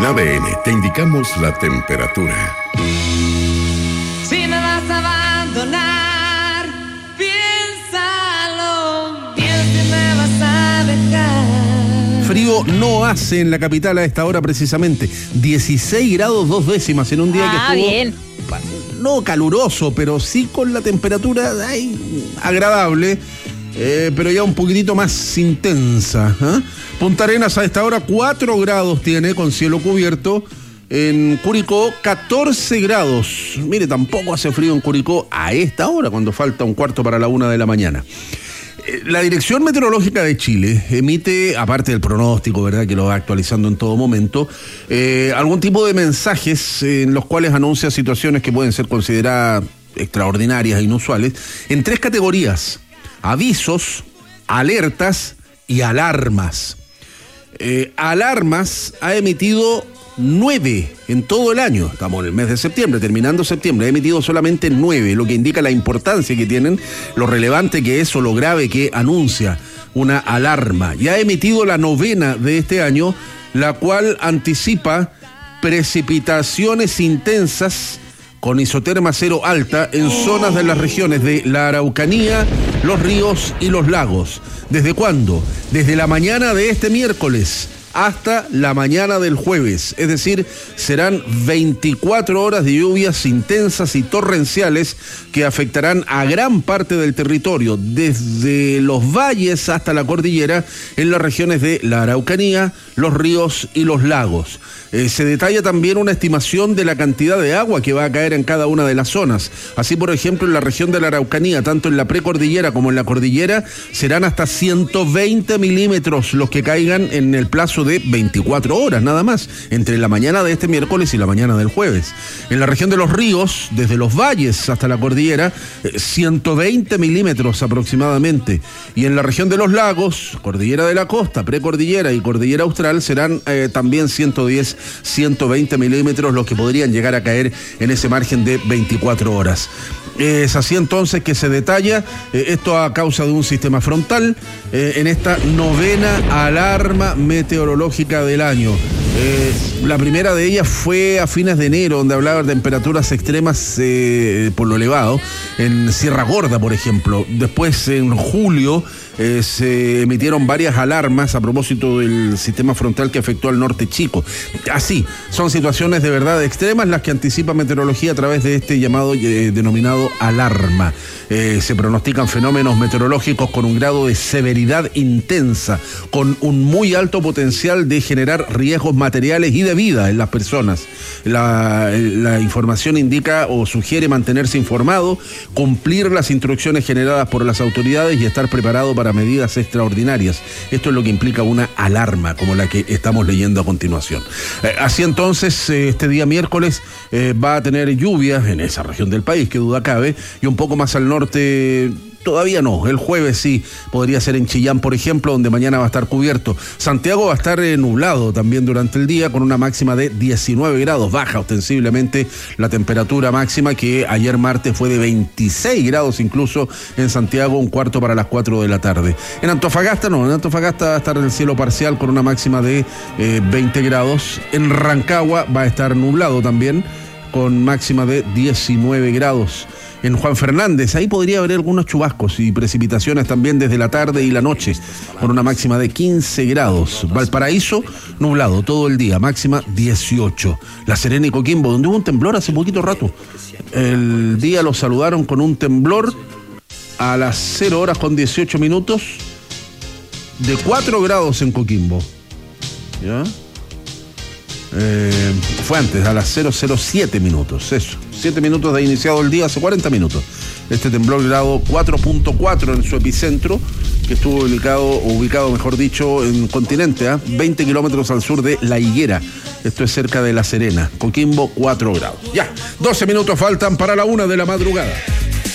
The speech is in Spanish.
ADN te indicamos la temperatura. Si me vas a abandonar, piénsalo bien si me vas a dejar. Frío no hace en la capital a esta hora precisamente. 16 grados 2 décimas en un día que estuvo... bien. No caluroso, pero sí con la temperatura agradable, pero ya un poquitito más intensa. Punta Arenas a esta hora 4 grados tiene con cielo cubierto. En Curicó 14 grados. Mire, tampoco hace frío en Curicó a esta hora, cuando falta un cuarto para la 1 de la mañana. La Dirección Meteorológica de Chile emite, aparte del pronóstico, ¿verdad?, que lo va actualizando en todo momento, algún tipo de mensajes en los cuales anuncia situaciones que pueden ser consideradas extraordinarias e inusuales, en 3 categorías: avisos, alertas y alarmas. Alarmas ha emitido 9 en todo el año. Estamos en el mes de septiembre, terminando septiembre. Ha emitido solamente 9, lo que indica la importancia que tienen, lo relevante que es o lo grave que anuncia una alarma. Ya ha emitido la 9ª de este año, la cual anticipa precipitaciones intensas con isoterma cero alta en zonas de las regiones de la Araucanía, los ríos y los lagos. ¿Desde cuándo? Desde la mañana de este miércoles hasta la mañana del jueves, es decir, serán 24 horas de lluvias intensas y torrenciales que afectarán a gran parte del territorio, desde los valles hasta la cordillera, en las regiones de la Araucanía, los ríos y los lagos. Se detalla también una estimación de la cantidad de agua que va a caer en cada una de las zonas. Así, por ejemplo, en la región de la Araucanía, tanto en la precordillera como en la cordillera, serán hasta 120 milímetros los que caigan en el plazo de 24 horas, nada más, entre la mañana de este miércoles y la mañana del jueves. En la región de los ríos, desde los valles hasta la cordillera, 120 milímetros aproximadamente. Y en la región de los lagos, cordillera de la costa, precordillera y cordillera austral, serán también 110, 120 milímetros los que podrían llegar a caer en ese margen de 24 horas. Es así entonces que se detalla esto a causa de un sistema frontal en esta 9ª alarma meteorológica del año. La primera de ellas fue a fines de enero, donde hablaba de temperaturas extremas por lo elevado, en Sierra Gorda, por ejemplo. Después, en julio, se emitieron varias alarmas a propósito del sistema frontal que afectó al norte chico. Así, son situaciones de verdad extremas las que anticipa meteorología a través de este llamado denominado alarma. Se pronostican fenómenos meteorológicos con un grado de severidad intensa, con un muy alto potencial de generar riesgos materiales y de vida en las personas. La información indica o sugiere mantenerse informado, cumplir las instrucciones generadas por las autoridades y estar preparado para medidas extraordinarias. Esto es lo que implica una alarma como la que estamos leyendo a continuación. Así entonces, este día miércoles va a tener lluvias en esa región del país, que duda cabe, y un poco más al norte todavía no. El jueves sí, podría ser en Chillán, por ejemplo, donde mañana va a estar cubierto. Santiago va a estar nublado también durante el día, con una máxima de 19 grados. Baja ostensiblemente la temperatura máxima, que ayer martes fue de 26 grados incluso en Santiago, un cuarto para las 4 de la tarde. En Antofagasta no, en Antofagasta va a estar el cielo parcial con una máxima de 20 grados. En Rancagua va a estar nublado también, con máxima de 19 grados. En Juan Fernández, ahí podría haber algunos chubascos y precipitaciones también desde la tarde y la noche, con una máxima de 15 grados. Valparaíso, nublado todo el día, máxima 18. La Serena y Coquimbo, donde hubo un temblor hace poquito rato. El día lo saludaron con un temblor a las 0 horas con 18 minutos, de 4 grados en Coquimbo. ¿Ya? Fue antes, a las 007 minutos, eso. 7 minutos de iniciado el día, hace 40 minutos. Este temblor grado 4.4 en su epicentro, que estuvo ubicado mejor dicho, en continente, 20 kilómetros al sur de La Higuera. Esto es cerca de La Serena. Coquimbo, 4 grados. Ya, 12 minutos faltan para la 1 de la madrugada.